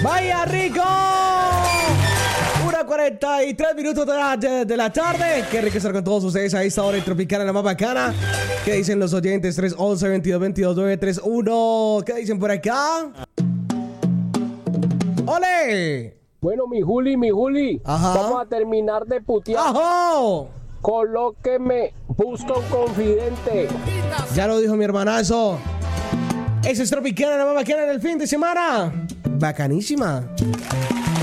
¡Vaya rico! 1:43 de la tarde. Qué rico estar con todos ustedes a esta hora en Tropicana, la más bacana. ¿Qué dicen los oyentes? 311-2222-931. ¿Qué dicen por acá? ¡Ole! Bueno, mi Juli, Ajá. vamos a terminar de putear. ¡Ajo! Colóqueme, busca un confidente. Ya lo dijo mi hermanazo. Ese es Tropicana, la más bacana del fin de semana. Bacanísima.